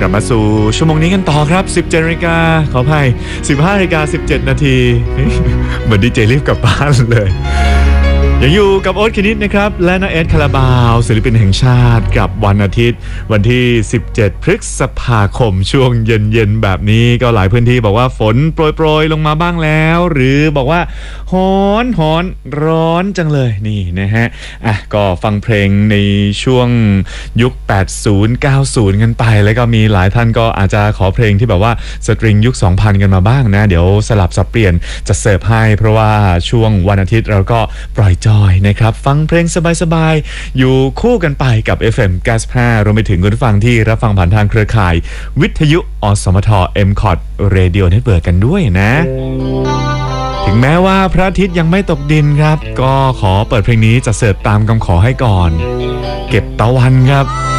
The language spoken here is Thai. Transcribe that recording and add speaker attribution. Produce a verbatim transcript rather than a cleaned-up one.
Speaker 1: ลับมาสู่ชั่วโมงนี้กันต่อครับสิบเจ็ดนาฬิกาขออภัยสิบห้านาฬิกาสิบเจ็ดนาทีเหมือนดีเจรีบกลับบ้านเลยยังอยู่กับโอ๊ตคณิตนะครับและน้าเอสคาราบาวศิลปินแห่งชาติกับวันอาทิตย์วันที่สิบเจ็ดพฤษภาคมช่วงเย็นๆแบบนี้ก็หลายพื้นที่บอกว่าฝนโปรยๆลงมาบ้างแล้วหรือบอกว่าฮ้อนฮ้อนร้อนจังเลยนี่นะฮะอ่ะก็ฟังเพลงในช่วงยุคแปดสิบ เก้าสิบกันไปแล้วก็มีหลายท่านก็อาจจะขอเพลงที่แบบว่าสตริงยุค สองพัน กันมาบ้างนะเดี๋ยวสลับสับเปลี่ยนจะเสิร์ฟให้เพราะว่าช่วงวันอาทิตย์เราก็ปล่อยจอยนะครับฟังเพลงสบายๆอยู่คู่กันไปกับ เอฟ เอ็ม เก้าสิบห้ารวมไปถึงคุณผู้ฟังที่รับฟังผ่านทางเครือข่ายวิทยุอสมท เอ็ม คอท Radio Network กันด้วยนะถึงแม้ว่าพระอาทิตย์ยังไม่ตกดินครับก็ขอเปิดเพลงนี้จะเสิร์ฟตามคำขอให้ก่อนเก็บตะวันครับ